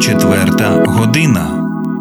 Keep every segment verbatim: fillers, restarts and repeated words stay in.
Четверта година.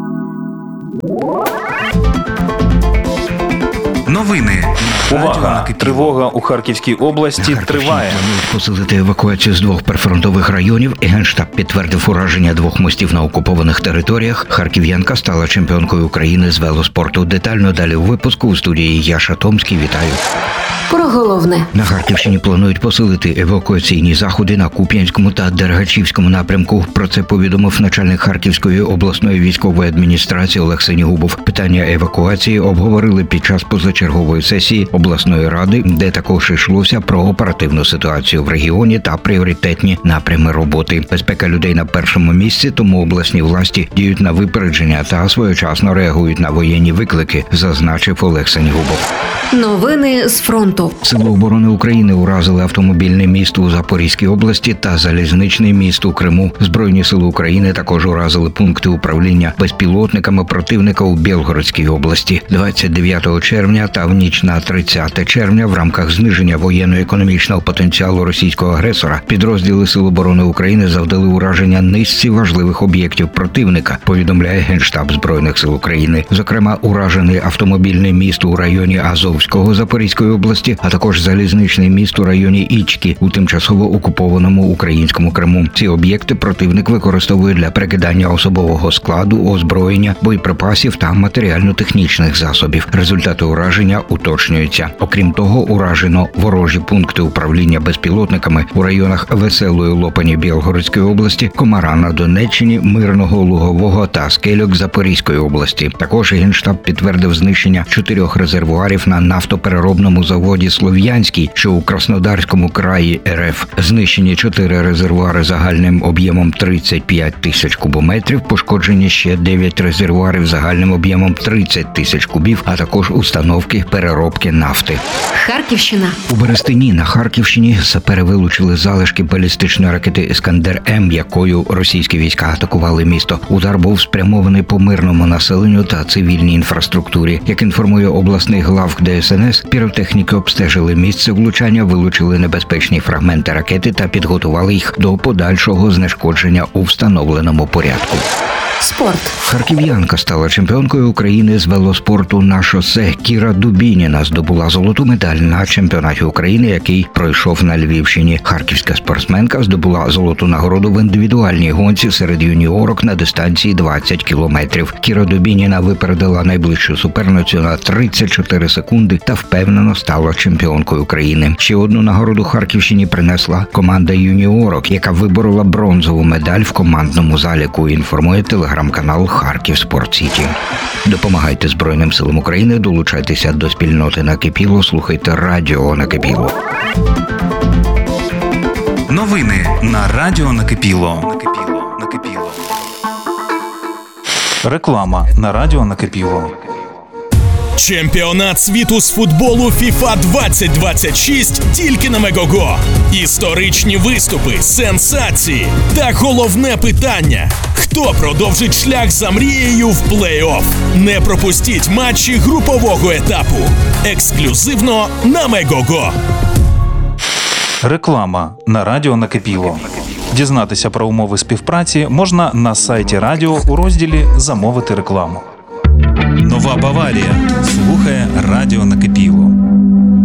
Новини. Увага! Тривога у Харківській області триває. Планують посилити евакуацію з двох прифронтових районів, і Генштаб підтвердив ураження двох мостів на окупованих територіях. Харків'янка стала чемпіонкою України з велоспорту. Детально далі у випуску. У студії Яша Томський. Вітаю. Про головне. На Харківщині планують посилити евакуаційні заходи на Куп'янському та Дергачівському напрямку. Про це повідомив начальник Харківської обласної військової адміністрації Олег Синігубов. Питання евакуації обговорили під час позачергової сесії обласної ради, де також йшлося про оперативну ситуацію в регіоні та пріоритетні напрями роботи. Безпека людей на першому місці, тому обласні власті діють на випередження та своєчасно реагують на воєнні виклики, зазначив Олег Синігубов. Новини з фронту. Сили оборони України уразили автомобільний міст у Запорізькій області та залізничний міст у Криму. Збройні сили України також уразили пункти управління безпілотниками противника у Білгородській області. двадцять дев'ятого червня та в ніч на тридцяте червня в рамках зниження воєнно-економічного потенціалу російського агресора підрозділи Сил оборони України завдали ураження низці важливих об'єктів противника, повідомляє Генштаб Збройних сил України. Зокрема, уражений автомобільний міст у районі Азовського Запорізької області, а також залізничний міст у районі Ічки у тимчасово окупованому українському Криму. Ці об'єкти противник використовує для перекидання особового складу, озброєння, боєприпасів та матеріально-технічних засобів. Результати ураження уточнюються. Окрім того, уражено ворожі пункти управління безпілотниками у районах Веселої Лопані Білгородської області, Комара на Донеччині, Мирного, Лугового та Скельок Запорізької області. Також Генштаб підтвердив знищення чотирьох резервуарів на нафтопереробному заводі «Слов'янський», що у Краснодарському краї РФ. Знищені чотири резервуари загальним об'ємом тридцять п'ять тисяч кубометрів, пошкоджені ще дев'ять резервуарів загальним об'ємом тридцять тисяч кубів, а також установки переробки нафти. Харківщина. У Берестині на Харківщині сапери вилучили залишки балістичної ракети «Іскандер-М», якою російські війська атакували місто. Удар був спрямований по мирному населенню та цивільній інфраструктурі. Як інформує обласний главк Де Ес Ен Ес, піротехніки обстежили місце влучання, вилучили небезпечні фрагменти ракети та підготували їх до подальшого знешкодження у встановленому порядку. Спорт. Харків'янка стала чемпіонкою України з велоспорту на шосе. Кіра Дубініна здобула золоту медаль на чемпіонаті України, який пройшов на Львівщині. Харківська спортсменка здобула золоту нагороду в індивідуальній гонці серед юніорок на дистанції двадцять кілометрів. Кіра Дубініна випередила найближчу суперницю на тридцять чотири секунди та впевнено стала чемпіонкою України. Ще одну нагороду Харківщині принесла команда юніорок, яка виборола бронзову медаль в командному заліку, інформує телеграм-канал Харків Спорт Сіті. Допомагайте Збройним силам України, долучайтеся до спільноти Накипіло, слухайте радіо Накипіло. Новини на радіо Накипіло. Накипіло. Накипіло. Реклама на радіо Накипіло. Чемпіонат світу з футболу фіфа двадцять двадцять шість тільки на Мегого. Історичні виступи, сенсації та головне питання – хто продовжить шлях за мрією в плей-офф? Не пропустіть матчі групового етапу. Ексклюзивно на Мегого. Реклама на радіо Накипіло. Дізнатися про умови співпраці можна на сайті радіо у розділі «Замовити рекламу». Нова Баварія слухає радіо Накипіло.